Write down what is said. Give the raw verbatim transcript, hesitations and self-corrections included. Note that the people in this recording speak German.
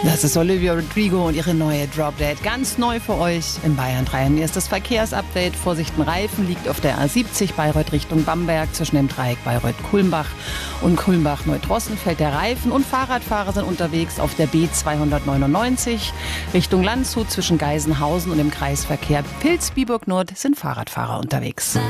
Das ist Olivia Rodrigo und ihre neue Drop Dead. Ganz neu für euch in Bayern drei. Ein erstes Verkehrsupdate. Vorsicht, ein Reifen liegt auf der A siebzig Bayreuth Richtung Bamberg zwischen dem Dreieck Bayreuth-Kulmbach und Kulmbach-Neudrossen fällt der Reifen und Fahrradfahrer sind unterwegs auf der B zweihundertneunundneunzig Richtung Landshut zwischen Geisenhausen und dem Kreisverkehr Pilz-Biburg-Nord sind Fahrradfahrer unterwegs.